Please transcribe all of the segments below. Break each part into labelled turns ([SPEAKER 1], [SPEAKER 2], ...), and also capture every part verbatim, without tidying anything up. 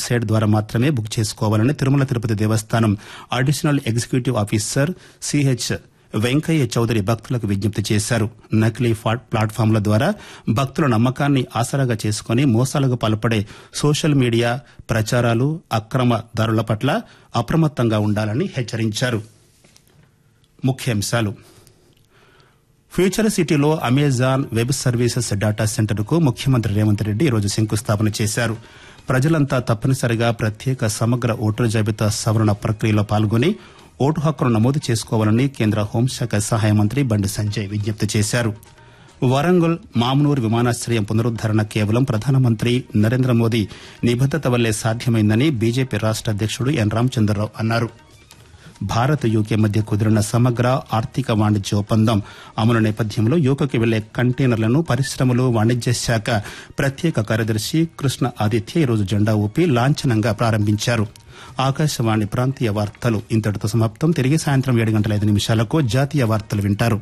[SPEAKER 1] Website ద్వారా మాత్రమే book చేసుకోవాలని తిరుమల తిరుపతి దేవస్థానం additional executive officer CH Venkaiah Chowdary భక్తులకు విజ్ఞప్తి చేశారు. నకిలీ ప్లాట్ఫామ్ల ద్వారా భక్తుల నమ్మకాన్ని ఆసరాగా చేసుకుని మోసాలకు పాల్పడే సోషల్ మీడియా ప్రచారాలు అక్రమదారుల పట్ల అప్రమత్తంగా ఉండాలని హెచ్చరించారు. ముఖ్యాంశాలు. ఫ్యూచర్ సిటీలో అమెజాన్ వెబ్ సర్వీసెస్ డాటా సెంటర్కు ముఖ్యమంత్రి రేవంత్ రెడ్డి ఈరోజు శంకుస్థాపన చేశారు. ప్రజలంతా తప్పనిసరిగా ప్రత్యేక సమగ్ర ఓటరు జాబితా సవరణ ప్రక్రియలో పాల్గొని ఓటు హక్కును నమోదు చేసుకోవాలని కేంద్ర హోంశాఖ సహాయ మంత్రి బండి సంజయ్ విజ్ఞప్తి చేశారు. వరంగల్ మామునూరు విమానాశ్రయం పునరుద్దరణ కేవలం ప్రధానమంత్రి నరేంద్ర మోదీ నిబద్దత వల్లే సాధ్యమైందని బీజేపీ రాష్ట అధ్యకుడు ఎన్ రామచంద్రరావు అన్నారు. భారత్ యూకే మధ్య కుదిరిన సమగ్ర ఆర్థిక వాణిజ్య ఒప్పందం అమలు నేపథ్యంలో యూకేకి వెళ్లే కంటైనర్లను పరిశ్రమలు వాణిజ్య శాఖ ప్రత్యేక కార్యదర్శి కృష్ణ ఆదిత్య ఈరోజు జెండా ఊపి లాంఛనంగా ప్రారంభించారు. ఆకాశవాణి ప్రాంతీయ వార్తలు ఇంతటితో సమాప్తం. తిరిగి సాయంత్రం ఏడు గంటల ఐదు నిమిషాలకు జాతీయ వార్తలు వింటారు.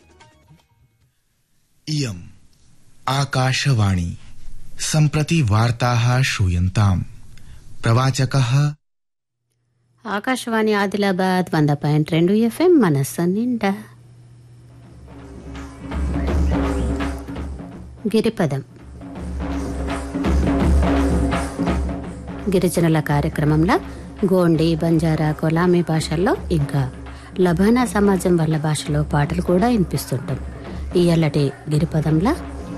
[SPEAKER 2] ఇయం ఆకాశవాణి సంప్రతి వార్తాః శ్రూయంతాం. ప్రవాచకః
[SPEAKER 3] ఆకాశవాణి ఆదిలాబాద్ వంద పాయింట్ రెండు ఎఫ్ఎం మనస్సు నిండా. గిరిపదం గిరిజనుల కార్యక్రమంలో గోండి, బంజారా, కొలామీ భాషల్లో ఇంకా లబానా సమాజం వాళ్ళ భాషలో పాటలు కూడా వినిపిస్తుంటాం. ఇయ్యాలటి గిరిపదంలా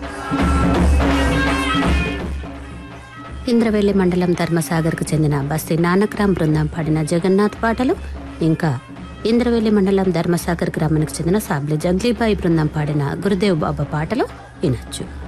[SPEAKER 3] ఇంద్రవెల్లి మండలం ధర్మసాగర్కు చెందిన బస్తీ నానక్రామ్ బృందం పాడిన జగన్నాథ్ పాటలు, ఇంకా ఇంద్రవెల్లి మండలం ధర్మసాగర్ గ్రామానికి చెందిన సాబ్లి జగ్లీబాయి బృందం పాడిన గురుదేవ్ బాబా పాటలు వినొచ్చు.